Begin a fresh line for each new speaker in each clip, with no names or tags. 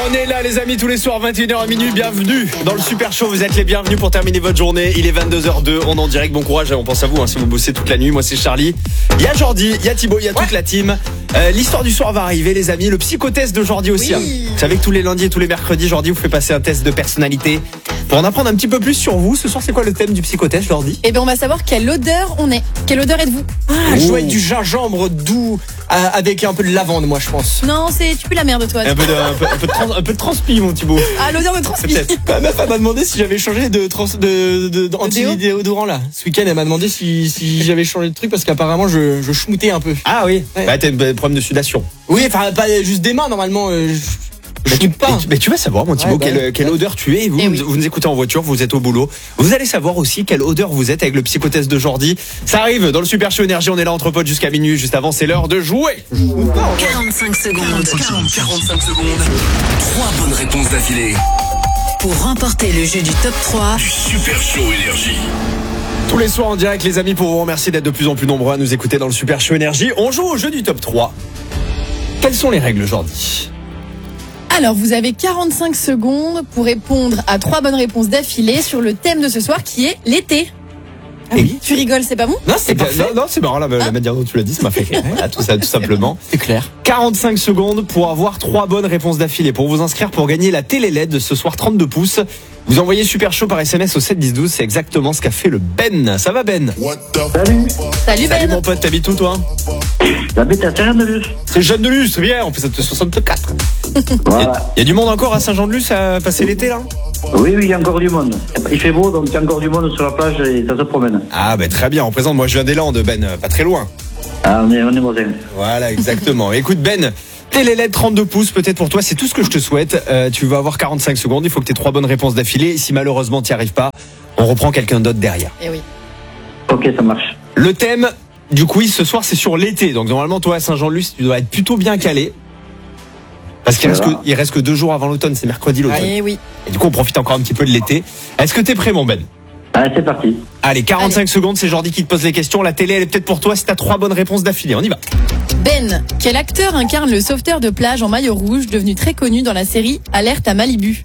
On est là les amis tous les soirs 21h à minuit, bienvenue dans le Super Show, vous êtes les bienvenus pour terminer votre journée, il est 22h02, on est en direct, bon courage, on pense à vous si vous bossez toute la nuit, moi c'est Charlie, il y a Jordi, il y a Thibaut, il y a toute la team, l'histoire du soir va arriver les amis, le psychotest de Jordi aussi, Vous savez que tous les lundis et tous les mercredis Jordi vous fait passer un test de personnalité pour en apprendre un petit peu plus sur vous. Ce soir c'est quoi le thème du psychotest Jordi?
Eh bien on va savoir quelle odeur on est, quelle odeur êtes-vous?
Je dois être du gingembre doux avec un peu de lavande moi je pense.
Non tu pues la merde toi.
Un peu de transpi mon Thibaut.
Ah l'odeur de transpi.
Ma meuf elle m'a demandé si j'avais changé de anti-déodorant là. Ce week-end elle m'a demandé si j'avais changé de truc parce qu'apparemment je schmoutais un peu.
Ah oui,
Ouais.
bah t'as un problème de sudation.
Oui enfin pas juste des mains normalement. Je schmoute pas.
Mais tu vas savoir, mon Thibaut,
Ouais,
quelle odeur tu es. Et vous,
Eh oui.
vous nous écoutez en voiture, vous êtes au boulot. Vous allez savoir aussi quelle odeur vous êtes avec le psychotest de Jordi. Ça arrive dans le Super Show Énergie. On est là entre potes jusqu'à minuit. Juste avant, c'est l'heure de jouer.
45 secondes.
45 secondes. 3 bonnes réponses d'affilée.
Pour remporter le jeu du top 3.
Super Show Énergie.
Tous les soirs en direct, les amis, pour vous remercier d'être de plus en plus nombreux à nous écouter dans le Super Show Énergie. On joue au jeu du top 3. Quelles sont les règles, Jordi?
Alors vous avez 45 secondes pour répondre à 3 bonnes réponses d'affilée sur le thème de ce soir qui est l'été.
Ah oui.
Tu rigoles, c'est pas bon?
Non c'est parfait.
Non, c'est marrant, la manière dont tu l'as dit, ça m'a fait rire. Tout simplement.
C'est clair.
45 secondes pour avoir 3 bonnes réponses d'affilée. Pour vous inscrire pour gagner la télé LED de ce soir 32 pouces. Vous envoyez Super Show par SMS au 7 10 12. C'est exactement ce qu'a fait le Ben. Ça va Ben?
Salut
Salut
Ben.
mon pote, t'habites où toi?
J'habite à Saint-Jean-de-Luz.
C'est Jeanne de Luz, c'est bien, on fait ça de 64.
Voilà.
Il y a du monde encore à Saint-Jean-de-Luz à passer l'été là?
Oui, il y a encore du monde. Il fait beau, donc il y a encore du monde sur la plage et ça se promène.
Ah bah très bien, on présente, moi je viens des Landes Ben, pas très loin.
Ah, on est voisins.
Voilà, exactement. Écoute Ben, télé LED 32 pouces, peut-être pour toi, c'est tout ce que je te souhaite. Tu vas avoir 45 secondes, il faut que tu aies 3 bonnes réponses d'affilée. Et si malheureusement tu n'y arrives pas, on reprend quelqu'un d'autre derrière.
Eh oui.
Ok, ça marche.
Le thème du quiz ce soir c'est sur l'été, donc normalement toi à Saint-Jean-de-Luz tu dois être plutôt bien calé. Parce qu'il reste que 2 jours avant l'automne, c'est mercredi l'automne.
Eh oui.
Et du coup on profite encore un petit peu de l'été. Est-ce que t'es prêt mon Ben?
Allez, c'est parti.
Allez, 45 secondes, c'est Jordi qui te pose les questions. La télé elle est peut-être pour toi si t'as 3 bonnes réponses d'affilée, on y va.
Ben, quel acteur incarne le sauveteur de plage en maillot rouge devenu très connu dans la série Alerte à Malibu?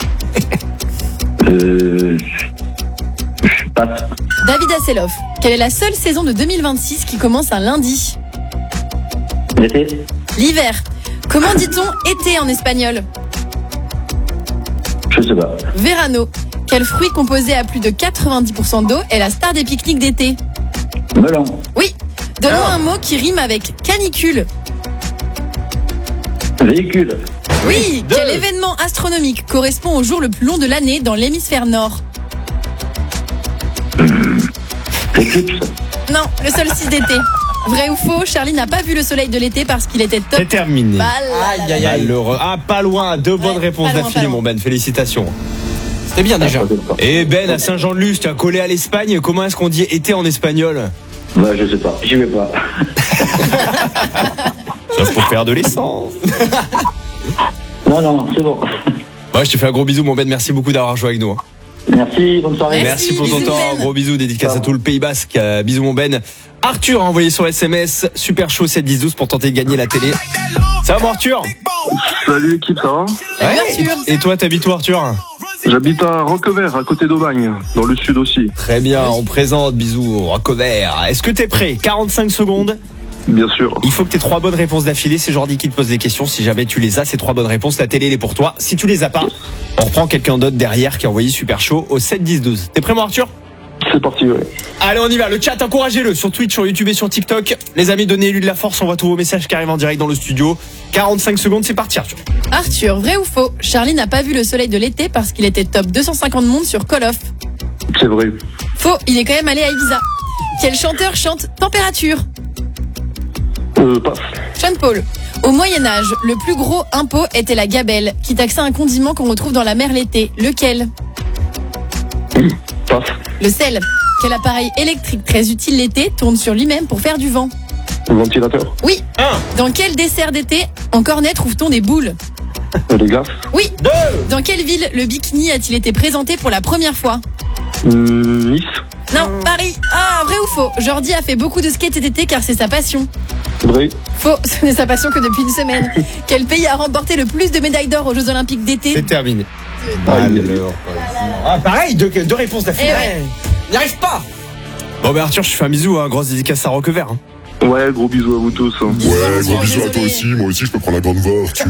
Je passe.
David Hasselhoff, quelle est la seule saison de 2026 qui commence un lundi?
L'été.
L'hiver. Comment dit-on été en espagnol?
Je sais pas.
Verano. Quel fruit composé à plus de 90% d'eau est la star des pique-niques d'été?
Melon.
Oui. Donne-moi un mot qui rime avec canicule.
Véhicule.
Oui.
Deux.
Quel événement astronomique correspond au jour le plus long de l'année dans l'hémisphère nord?
Éclipse.
Non, le solstice d'été. Vrai ou faux, Charlie n'a pas vu le soleil de l'été parce qu'il était top.
C'est terminé.
Aïe aïe aïe.
Malheureux. Ah, pas loin. 2 bonnes réponses
pas loin,
d'affilée,
pas loin.
mon Ben. Félicitations.
C'était bien déjà.
Et Ben, à Saint-Jean-de-Luz, tu as collé à l'Espagne. Comment est-ce qu'on dit été en espagnol?
Bah, je sais pas. J'y vais pas.
Sauf pour faire de l'essence.
Non, c'est bon.
Ouais, je te fais un gros bisou, mon Ben. Merci beaucoup d'avoir joué avec nous.
Merci, bonne soirée.
Merci pour ton
bisous,
temps.
Ben.
Gros bisous, dédicace à tout le Pays Basque. Bisous, mon Ben. Arthur a envoyé sur SMS Super Show 7 10 12 pour tenter de gagner la télé. Ça va, mon Arthur?
Salut l'équipe, ça va?
Salut Arthur.
Et toi, t'habites où, Arthur?
J'habite à Roquevert, à côté d'Aubagne, dans le sud aussi.
Très bien, on présente. Bisous, Rocovert. Est-ce que t'es prêt? 45 secondes.
Bien sûr.
Il faut que tu aies 3 bonnes réponses d'affilée. C'est Jordi qui te pose des questions. Si jamais tu les as, ces 3 bonnes réponses, la télé elle est pour toi. Si tu les as pas, on reprend quelqu'un d'autre derrière qui a envoyé Super Show au 7 10 12. T'es prêt, mon Arthur?
C'est parti, ouais.
Allez, on y va. Le chat, encouragez-le sur Twitch, sur YouTube et sur TikTok. Les amis, donnez-lui de la force. On voit tous vos messages qui arrivent en direct dans le studio. 45 secondes, c'est parti, Arthur.
Arthur, vrai ou faux, Charlie n'a pas vu le soleil de l'été parce qu'il était top 250 monde sur Call of.
C'est vrai.
Faux, il est quand même allé à Ibiza. Quel chanteur chante Température?
Passe.
Sean Paul. Au Moyen-Âge, le plus gros impôt était la gabelle, qui taxait un condiment qu'on retrouve dans la mer l'été. Lequel?
Passe.
Le sel. Quel appareil électrique très utile l'été tourne sur lui-même pour faire du vent?
Ventilateur.
Oui.
1,
Dans quel dessert d'été en cornet trouve-t-on des boules?
Les glaces.
Oui.
2,
Dans quelle ville le bikini a-t-il été présenté pour la première fois?
Nice.
Non, Paris. Ah, vrai ou faux? Jordi a fait beaucoup de skate cet été car c'est sa passion.
Vrai.
Faux, ce n'est sa passion que depuis une semaine. Quel pays a remporté le plus de médailles d'or aux Jeux Olympiques d'été?
C'est terminé.
Alors.
Ah, pareil, deux réponses d'affilée.
Eh ouais.
N'y arrive pas.
Bon bah Arthur, je te fais un bisou, hein. Grosse dédicace à Roquevert. Hein.
Ouais, gros bisous à vous tous.
Ouais, gros bisous à toi
Désolé.
aussi. Moi aussi, je peux prendre la grande voiture.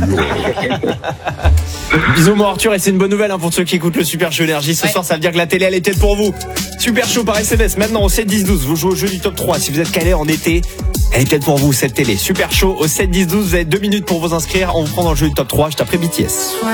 Bisous mon Arthur, et c'est une bonne nouvelle hein, pour ceux qui écoutent le Super Show Énergie. Ce soir, ça veut dire que la télé, elle est peut-être pour vous. Super Show par SMS. Maintenant, au 7-10-12, vous jouez au jeu du top 3. Si vous êtes calé en été, elle est peut-être pour vous, cette télé. Super Show au 7-10-12, vous avez 2 minutes pour vous inscrire. On vous prend dans le jeu du top 3. Je taperai BTS.